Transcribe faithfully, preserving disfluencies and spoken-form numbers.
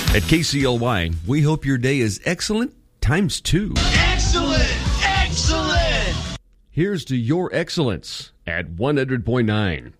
At K C L Y, we hope your day is excellent times two. Excellent! Excellent! Here's to your excellence at one hundred point nine.